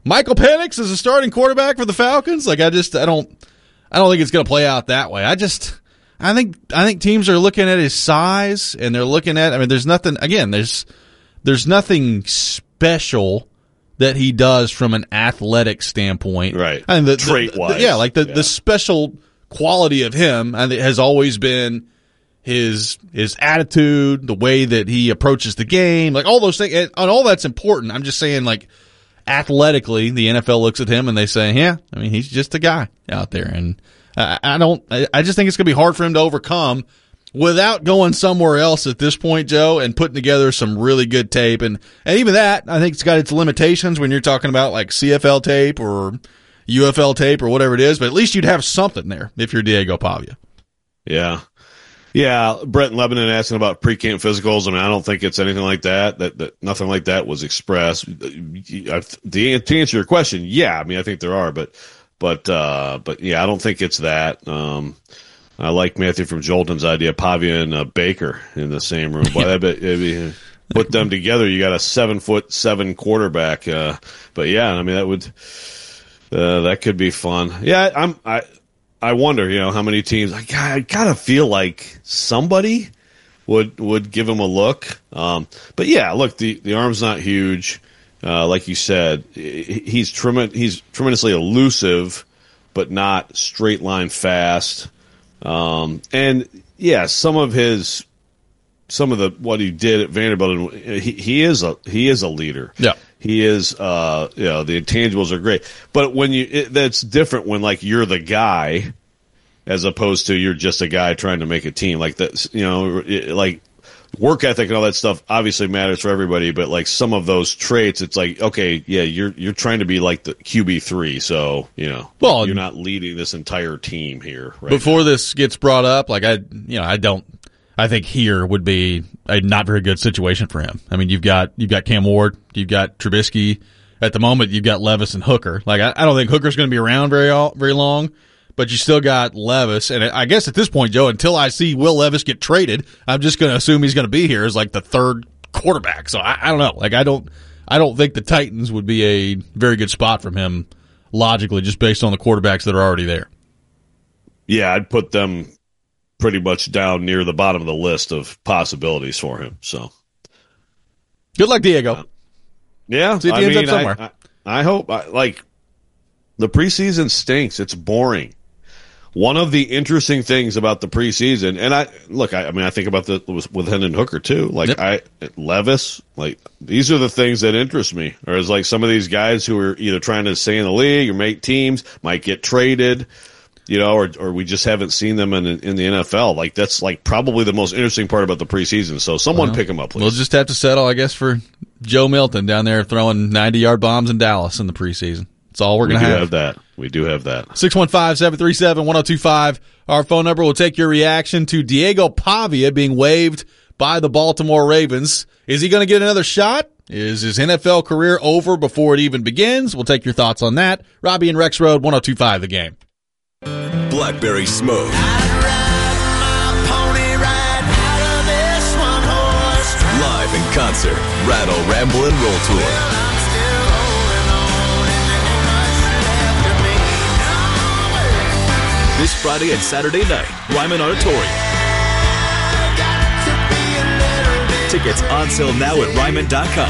Michael Penix is a starting quarterback for the Falcons. Like I don't think it's going to play out that way. I think teams are looking at his size and they're looking at. I mean, there's nothing. Again, there's nothing special that he does from an athletic standpoint, right? And the trait-wise, the special quality of him, I think, has always been his attitude, the way that he approaches the game, like all those things, and all that's important. I'm just saying, like, athletically, the NFL looks at him and they say, yeah, I mean, he's just a guy out there. And I just think it's going to be hard for him to overcome without going somewhere else at this point, Joe, and putting together some really good tape. And even that, I think it's got its limitations when you're talking about like CFL tape or UFL tape or whatever it is, but at least you'd have something there if you're Diego Pavia. Yeah. Yeah, Brett in Lebanon asking about pre-camp physicals. I mean, I don't think it's anything like that. That nothing like that was expressed. To answer your question, yeah, I mean, I think there are, but yeah, I don't think it's that. I like Matthew from Jolton's idea, Pavia and Baker in the same room. Boy, put them together, you got a 7'7" quarterback. But yeah, I mean, that could be fun. Yeah, I wonder, how many teams. I gotta feel like somebody would give him a look. But yeah, look, the arm's not huge, like you said. He's tremendously elusive, but not straight line fast. And yeah, some of what he did at Vanderbilt, he is a leader. Yeah. He is, the intangibles are great, but that's different when like you're the guy, as opposed to you're just a guy trying to make a team like that. Like work ethic and all that stuff obviously matters for everybody, but like some of those traits, it's like, okay, yeah, you're trying to be like the QB3, so you're not leading this entire team here. Right before this gets brought up, like I think here would be a not very good situation for him. I mean, you've got Cam Ward, you've got Trubisky. At the moment, you've got Levis and Hooker. Like I don't think Hooker's going to be around very long, but you still got Levis. And I guess at this point, Joe, until I see Will Levis get traded, I'm just going to assume he's going to be here as like the third quarterback. So I don't know. Like I don't think the Titans would be a very good spot from him logically, just based on the quarterbacks that are already there. Yeah, I'd put them pretty much down near the bottom of the list of possibilities for him. So, good luck, Diego. Yeah, see if he ends up somewhere. I hope. Like the preseason stinks. It's boring. One of the interesting things about the preseason, and I think about with Hendon Hooker too. Like Levis, like these are the things that interest me. Or is like some of these guys who are either trying to stay in the league or make teams might get traded. Or we just haven't seen them in the NFL. Like that's like probably the most interesting part about the preseason. So someone pick them up, please. We'll just have to settle, I guess, for Joe Milton down there throwing 90-yard bombs in Dallas in the preseason. That's all we're going to have. We do have that. 615-737-1025. Our phone number will take your reaction to Diego Pavia being waived by the Baltimore Ravens. Is he going to get another shot? Is his NFL career over before it even begins? We'll take your thoughts on that. Robbie and Rex Road, 102.5 The Game. Blackberry Smoke. Live in concert, Rattle, Ramble, and Roll Tour. This Friday and Saturday night, Ryman Auditorium. Tickets on sale now at Ryman.com.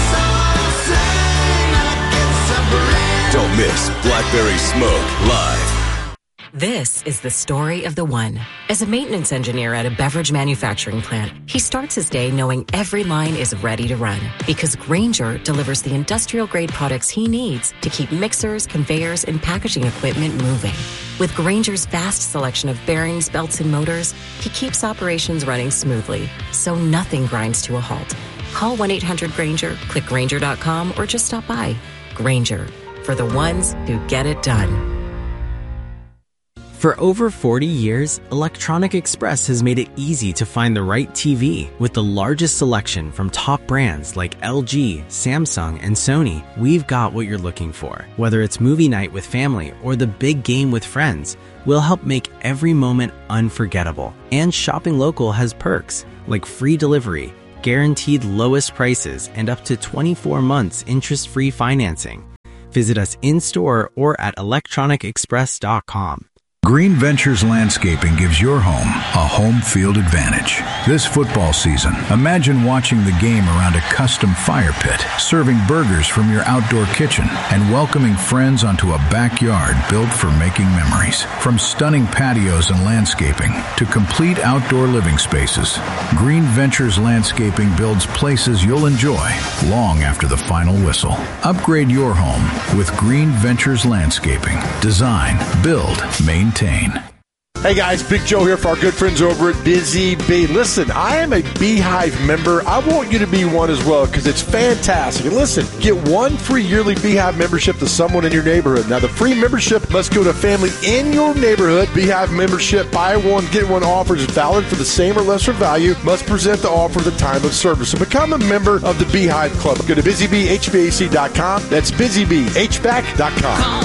Don't miss Blackberry Smoke live. This is the story of the one. As a maintenance engineer at a beverage manufacturing plant, he starts his day knowing every line is ready to run because Grainger delivers the industrial-grade products he needs to keep mixers, conveyors, and packaging equipment moving. With Grainger's vast selection of bearings, belts, and motors, he keeps operations running smoothly, so nothing grinds to a halt. Call 1-800-GRAINGER, click Grainger.com, or just stop by. Grainger, for the ones who get it done. For over 40 years, Electronic Express has made it easy to find the right TV. With the largest selection from top brands like LG, Samsung, and Sony, we've got what you're looking for. Whether it's movie night with family or the big game with friends, we'll help make every moment unforgettable. And shopping local has perks like free delivery, guaranteed lowest prices, and up to 24 months interest-free financing. Visit us in-store or at electronicexpress.com. Green Ventures Landscaping gives your home a home field advantage. This football season, imagine watching the game around a custom fire pit, serving burgers from your outdoor kitchen, and welcoming friends onto a backyard built for making memories. From stunning patios and landscaping to complete outdoor living spaces, Green Ventures Landscaping builds places you'll enjoy long after the final whistle. Upgrade your home with Green Ventures Landscaping. Design, build, maintain. Hey guys, Big Joe here for our good friends over at Busy Bee. Listen, I am a Beehive member. I want you to be one as well because it's fantastic. And listen, get one free yearly Beehive membership to someone in your neighborhood. Now, the free membership must go to a family in your neighborhood. Beehive membership, buy one, get one offer is valid for the same or lesser value. Must present the offer at the time of service. So become a member of the Beehive Club. Go to busybhvac.com. That's busybhvac.com. Call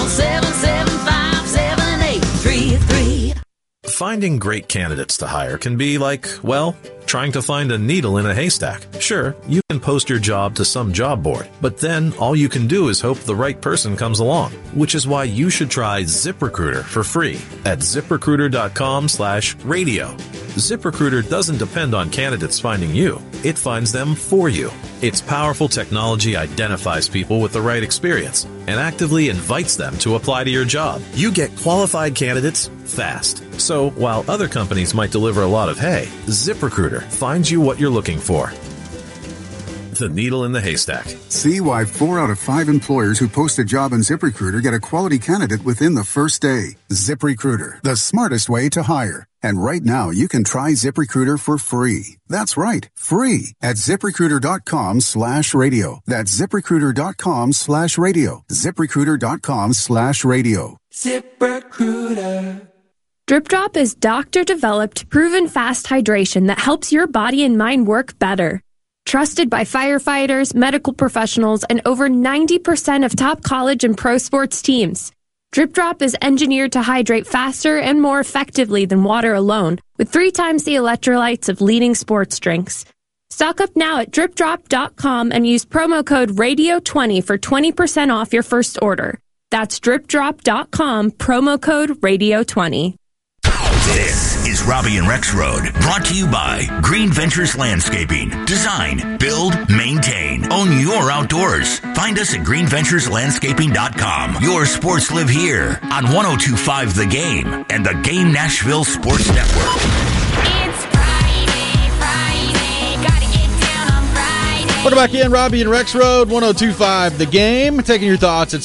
775-7833. Finding great candidates to hire can be like, well, trying to find a needle in a haystack. Sure, you can post your job to some job board, but then all you can do is hope the right person comes along, which is why you should try ZipRecruiter for free at ZipRecruiter.com/radio. ZipRecruiter doesn't depend on candidates finding you. It finds them for you. Its powerful technology identifies people with the right experience and actively invites them to apply to your job. You get qualified candidates fast. So while other companies might deliver a lot of hay, ZipRecruiter finds you what you're looking for. The needle in the haystack. See why 4 out of 5 employers who post a job on ZipRecruiter get a quality candidate within the first day. ZipRecruiter, the smartest way to hire. And right now, you can try ZipRecruiter for free. That's right, free at ZipRecruiter.com/radio. That's ZipRecruiter.com/radio. ZipRecruiter.com/radio. ZipRecruiter. Drip Drop is doctor-developed, proven fast hydration that helps your body and mind work better. Trusted by firefighters, medical professionals, and over 90% of top college and pro sports teams. Drip Drop is engineered to hydrate faster and more effectively than water alone, with 3 times the electrolytes of leading sports drinks. Stock up now at dripdrop.com and use promo code RADIO20 for 20% off your first order. That's dripdrop.com, promo code RADIO20. This is Robbie and Rex Road, brought to you by Green Ventures Landscaping. Design, build, maintain, own your outdoors. Find us at greenventureslandscaping.com. Your sports live here on 102.5 The Game and the Game Nashville Sports Network. It's Friday, gotta get down on Friday. Welcome back in, Robbie and Rex Road, 102.5 The Game. Taking your thoughts at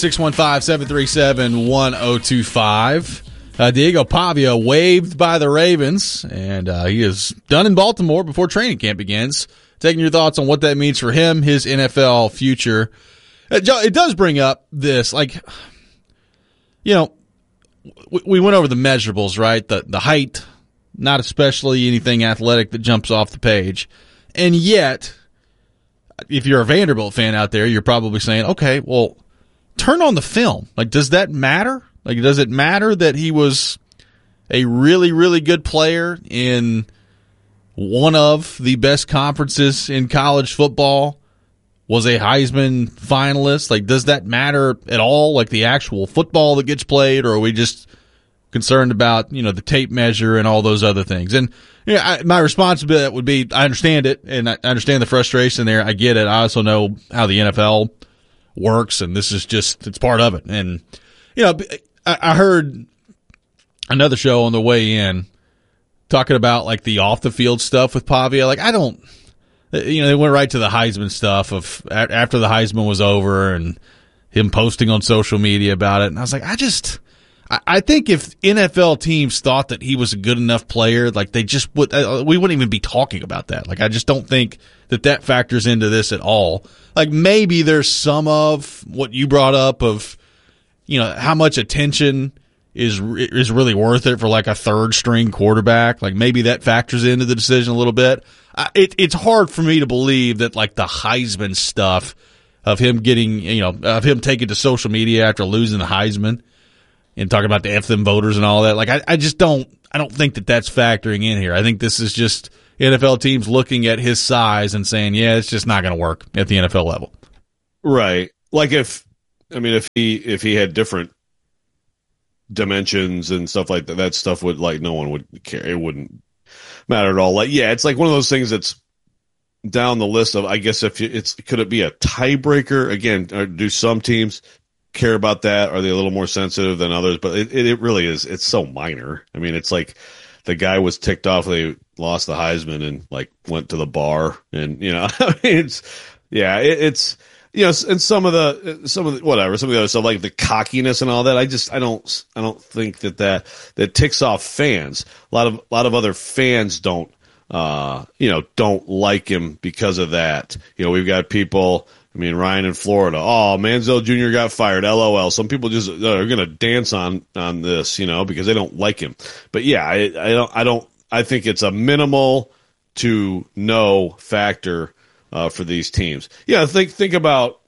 615-737-1025. Diego Pavia waived by the Ravens, and he is done in Baltimore before training camp begins. Taking your thoughts on what that means for him, his NFL future. It does bring up this, like, you know, we went over the measurables, right? The height, not especially anything athletic that jumps off the page. And yet, if you're a Vanderbilt fan out there, you're probably saying, okay, well, turn on the film. Like, does that matter? Like, does it matter that he was a really, really good player in one of the best conferences in college football, was a Heisman finalist? Like, does that matter at all? Like, the actual football that gets played, or are we just concerned about, you know, the tape measure and all those other things? And my response to that would be, I understand it, and I understand the frustration there. I get it. I also know how the NFL works, and this is just, it's part of it. And, you know, I heard another show on the way in talking about, like, the off-the-field stuff with Pavia. Like, I don't, you know, they went right to the Heisman stuff of after the Heisman was over and him posting on social media about it. And I was like, I think if NFL teams thought that he was a good enough player, like, they just would, we wouldn't even be talking about that. Like, I just don't think that factors into this at all. Like, maybe there's some of what you brought up of, you know, how much attention is really worth it for, like, a third string quarterback. Like, maybe that factors into the decision a little bit. It's hard for me to believe that, like, the Heisman stuff of him getting, you know, of him taking to social media after losing the Heisman and talking about the F them voters and all that. Like, I don't think that that's factoring in here. I think this is just NFL teams looking at his size and saying, yeah, it's just not going to work at the NFL level. Right. Like, if I mean, if he had different dimensions and stuff like that, that stuff would, like, no one would care. It wouldn't matter at all. Like, yeah, it's like one of those things that's down the list of, I guess, could it be a tiebreaker? Again, do some teams care about that? Are they a little more sensitive than others? But it really is. It's so minor. I mean, it's like the guy was ticked off. They lost the Heisman and like went to the bar, and it's and some of the whatever, some of the other stuff like the cockiness and all that. I don't think that ticks off fans. A lot of other fans don't like him because of that. We've got people. I mean, Ryan in Florida. Oh, Manziel Jr. got fired. LOL. Some people just are going to dance on this, because they don't like him. But yeah, I think it's a minimal to no factor for these teams. Yeah, think about.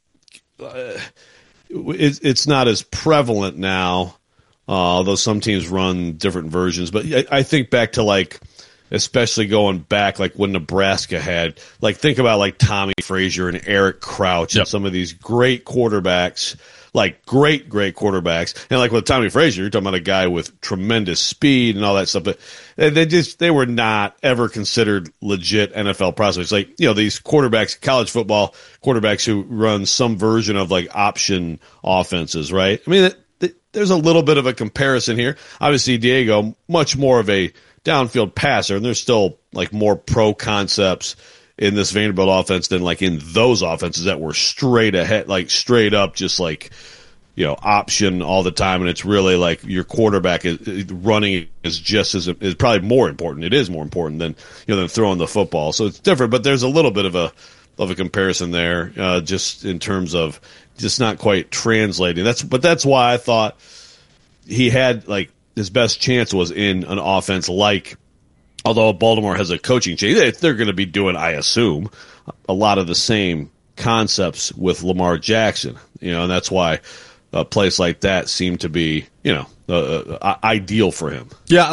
It's not as prevalent now, although some teams run different versions. But I think back to like. Especially going back, like when Nebraska had, like, think about like Tommy Frazier and Eric Crouch and some of these great quarterbacks, like great quarterbacks. And like with Tommy Frazier, you're talking about a guy with tremendous speed and all that stuff. But they were not ever considered legit NFL prospects. Like, these quarterbacks, college football quarterbacks who run some version of like option offenses, right? I mean, there's a little bit of a comparison here. Obviously, Diego, much more of a downfield passer, and there's still like more pro concepts in this Vanderbilt offense than like in those offenses that were straight ahead, like straight up, just like option all the time. And it's really like your quarterback is running is probably more important. It is more important than than throwing the football. So it's different, but there's a little bit of a comparison there, just in terms of just not quite translating. That's why I thought he had like. His best chance was in an offense like, although Baltimore has a coaching change, they're going to be doing, I assume, a lot of the same concepts with Lamar Jackson, and that's why a place like that seemed to be, ideal for him. Yeah,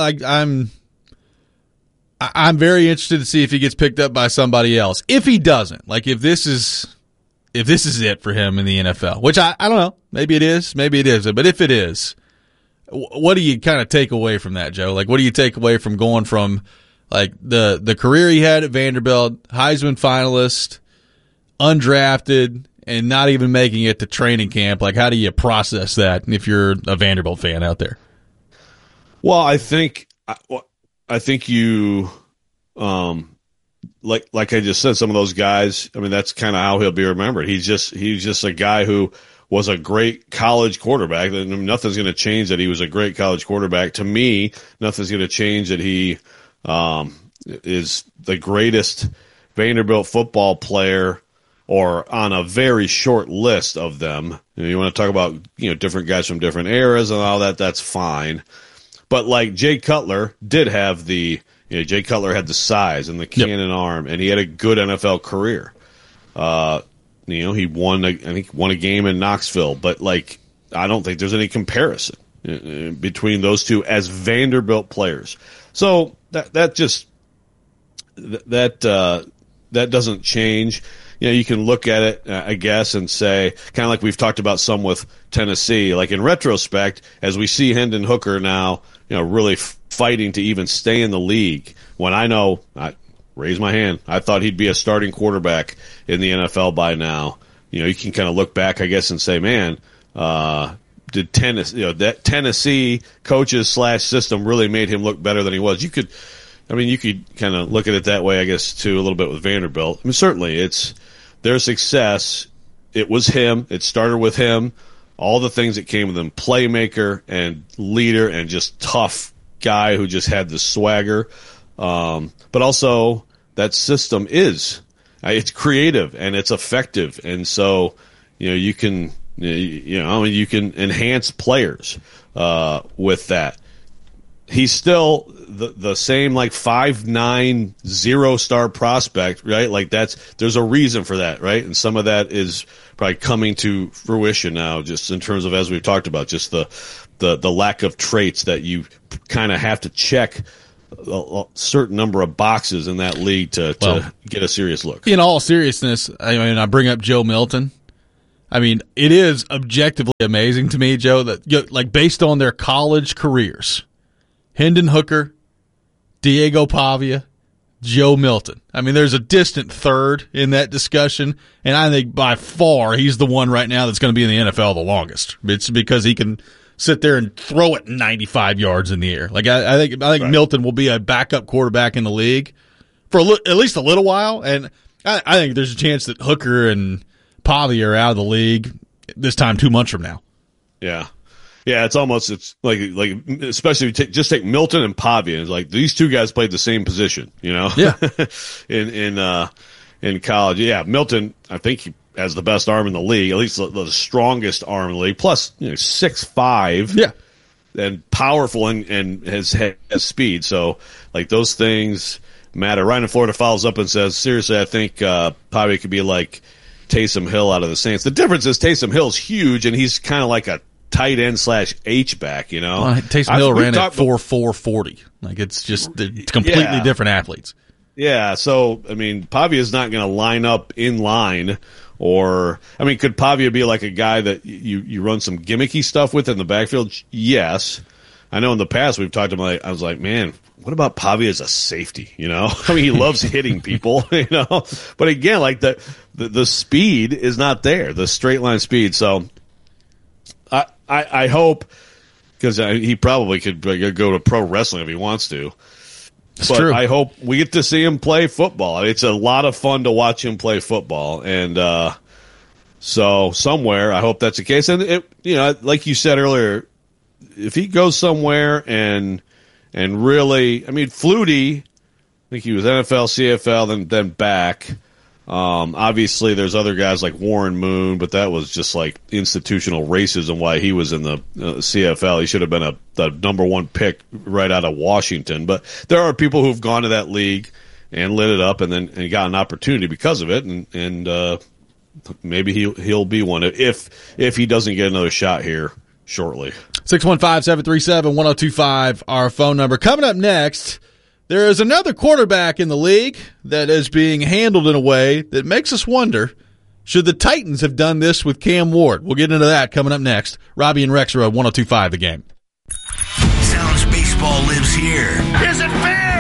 I'm very interested to see if he gets picked up by somebody else. If he doesn't, like if this is it for him in the NFL, which I don't know, maybe it is, maybe it isn't, but if it is. What do you kind of take away from that, Joe? Like, what do you take away from going from like the career he had at Vanderbilt, Heisman finalist, undrafted, and not even making it to training camp? Like, how do you process that if you're a Vanderbilt fan out there? Well, I think you, like I just said, some of those guys. I mean, that's kind of how he'll be remembered. He's just a guy who was a great college quarterback. Nothing's going to change that he was a great college quarterback. To me, nothing's going to change that he is the greatest Vanderbilt football player, or on a very short list of them. You want to talk about different guys from different eras and all that. That's fine. But like Jay Cutler did have Jay Cutler had the size and the cannon arm, and he had a good NFL career. He won a game in Knoxville, but like I don't think there's any comparison between those two as Vanderbilt players. So that doesn't change. You can look at it, I guess, and say, kind of like we've talked about some with Tennessee. Like in retrospect, as we see Hendon Hooker now, really fighting to even stay in the league. When I raise my hand, I thought he'd be a starting quarterback in the NFL by now. You can kind of look back, I guess, and say, man, did that Tennessee coaches / system really made him look better than he was? You could kind of look at it that way, I guess, too, a little bit with Vanderbilt. I mean, certainly it's their success. It was him. It started with him. All the things that came with him, playmaker and leader and just tough guy who just had the swagger. But also that system it's creative and it's effective. And so, you can enhance players, with that. He's still the same, like 5'9", 0-star prospect, right? Like there's a reason for that, right? And some of that is probably coming to fruition now, just in terms of, as we've talked about, just the lack of traits that you kind of have to check a certain number of boxes in that league to get a serious look. In all seriousness, I mean, I bring up Joe Milton. I mean, it is objectively amazing to me, Joe, that like based on their college careers, Hendon Hooker, Diego Pavia, Joe Milton. I mean, there's a distant third in that discussion, and I think by far he's the one right now that's going to be in the NFL the longest. It's because he can sit there and throw it 95 yards in the air. Like I think right. Milton will be a backup quarterback in the league for at least a little while, and I think there's a chance that Hooker and Pavia are out of the league this time 2 months from now. Yeah. Yeah, it's like especially if you just take Milton and Pavia. It's like these two guys played the same position, you know. Yeah. in college, yeah. Milton, I think he has the best arm in the league, at least the strongest arm in the league. Plus, 6'5", yeah, and powerful and has speed. So, like those things matter. Ryan in Florida follows up and says, "Seriously, I think Pavia could be like Taysom Hill out of the Saints. The difference is Taysom Hill's huge, and he's kind of like a tight end / H-back, you know." Taysom Hill ran at 4.40. Like it's just completely different athletes. Yeah, so I mean, Pavia's not going to line up in line, or I mean, could Pavia be like a guy that you run some gimmicky stuff with in the backfield? Yes, I know in the past we've talked about. I was like, man, what about Pavia as a safety? You know, I mean, he loves hitting people, you know, but again, like the speed is not there, the straight line speed. So I hope, because he probably could go to pro wrestling if he wants to. It's true. I hope we get to see him play football. It's a lot of fun to watch him play football, and so somewhere I hope that's the case. And like you said earlier, if he goes somewhere and really, I mean, Flutie, I think he was NFL, CFL, then back. Obviously, there's other guys like Warren Moon, but that was just like institutional racism why he was in the CFL. He should have been the number one pick right out of Washington. But there are people who've gone to that league and lit it up and got an opportunity because of it, and maybe he'll be one if he doesn't get another shot here shortly. 615-737-1025, our phone number. Coming up next, there is another quarterback in the league that is being handled in a way that makes us wonder, should the Titans have done this with Cam Ward? We'll get into that coming up next. Robbie and Rex Road, 102.5 The Game. Sounds baseball lives here. Is it fair?